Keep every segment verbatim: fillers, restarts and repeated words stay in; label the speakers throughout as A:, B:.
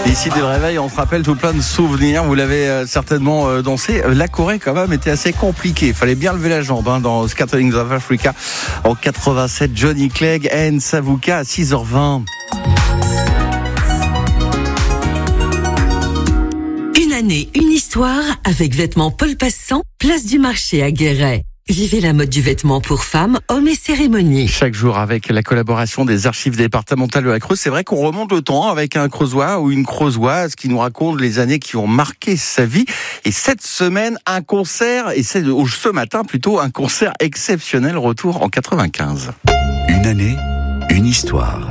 A: Ici, dès le réveil, on se rappelle tout plein de souvenirs. Vous l'avez euh, certainement euh, dansé. La Corée, quand même, était assez compliquée. Il fallait bien lever la jambe hein, dans Scatterings of Africa en quatre-vingt-sept. Johnny Clegg, N. Savuka à six heures vingt.
B: Une année, une histoire avec Vêtements Paul Passant, place du marché à Guéret. Vivez la mode du vêtement pour femmes, hommes et cérémonies.
A: Chaque jour avec la collaboration des archives départementales de la Creuse. C'est vrai qu'on remonte le temps avec un Creusois ou une Creusoise qui nous raconte les années qui ont marqué sa vie. Et cette semaine, un concert, et c'est ce matin plutôt, un concert exceptionnel, retour en quatre-vingt-quinze.
C: Une année, une histoire.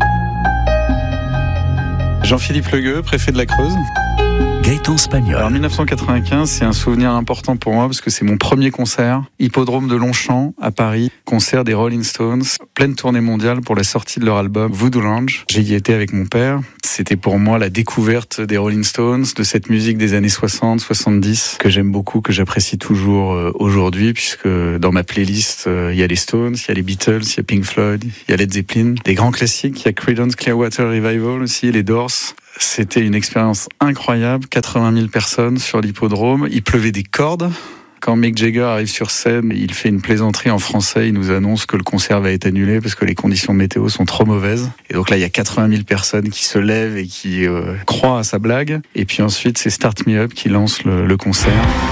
D: Jean-Philippe Legueux, préfet de la Creuse.
C: Gaëtan Spagnol.
D: Alors dix-neuf cent quatre-vingt-quinze, c'est un souvenir important pour moi parce que c'est mon premier concert. Hippodrome de Longchamp à Paris, concert des Rolling Stones, pleine tournée mondiale pour la sortie de leur album Voodoo Lounge. J'y étais avec mon père. C'était pour moi la découverte des Rolling Stones, de cette musique des années soixante, soixante-dix que j'aime beaucoup, que j'apprécie toujours aujourd'hui puisque dans ma playlist, il y a les Stones, il y a les Beatles, il y a Pink Floyd, il y a Led Zeppelin, des grands classiques, il y a Creedence Clearwater Revival aussi, les Doors. C'était une expérience incroyable, quatre-vingt mille personnes sur l'hippodrome, il pleuvait des cordes. Quand Mick Jagger arrive sur scène, il fait une plaisanterie en français, il nous annonce que le concert va être annulé parce que les conditions météo sont trop mauvaises. Et donc là, il y a quatre-vingt mille personnes qui se lèvent et qui euh, croient à sa blague. Et puis ensuite, c'est Start Me Up qui lance le, le concert.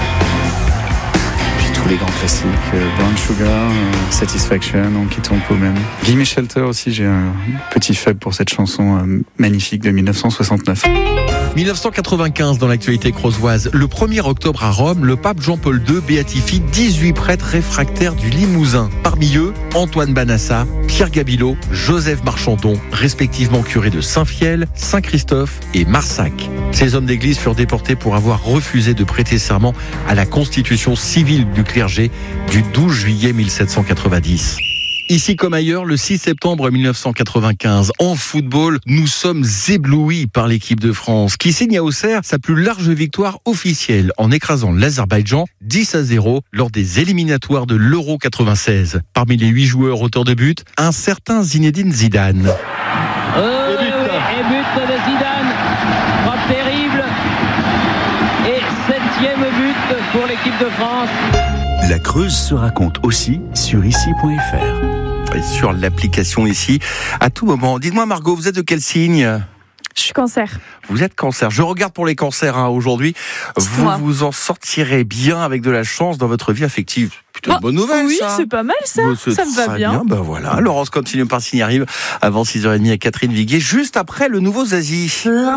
D: Tous les grands classiques, euh, Brown Sugar, euh, Satisfaction, Honky Tonk Woman. Gimme Shelter aussi, j'ai un petit faible pour cette chanson euh, magnifique de dix-neuf cent soixante-neuf.
E: dix-neuf cent quatre-vingt-quinze dans l'actualité creusoise. Le premier octobre à Rome, le pape Jean-Paul deux béatifie dix-huit prêtres réfractaires du Limousin. Parmi eux, Antoine Banassa, Pierre Gabilot, Joseph Marchandon, respectivement curés de Saint-Fiel, Saint-Christophe et Marsac. Ces hommes d'église furent déportés pour avoir refusé de prêter serment à la constitution civile du clergé du douze juillet mille sept cent quatre-vingt-dix. Ici comme ailleurs, le six septembre mille neuf cent quatre-vingt-quinze, en football, nous sommes éblouis par l'équipe de France qui signe à Auxerre sa plus large victoire officielle en écrasant l'Azerbaïdjan dix à zéro lors des éliminatoires de l'Euro quatre-vingt-seize. Parmi les huit joueurs auteurs de but, un certain Zinedine Zidane.
F: Euh, et, but. et but de Zidane, frappe terrible et septième but pour l'équipe de France.
C: La Creuse se raconte aussi sur ici point f r.
A: Et sur l'application ici, à tout moment. Dites-moi Margot, vous êtes de quel signe ?
G: Je suis cancer.
A: Vous êtes cancer. Je regarde pour les cancers hein, aujourd'hui. Vous
G: Moi.
A: vous en sortirez bien avec de la chance dans votre vie affective. Plutôt
G: Oh,
A: une bonne nouvelle,
G: oui,
A: ça.
G: c'est pas mal ça.
A: Bah, c'est
G: Ça me va
A: très
G: bien.
A: Ben voilà. Laurence continue par s'y arrive avant six heures trente à Catherine Viguier, juste après le nouveau Zazie.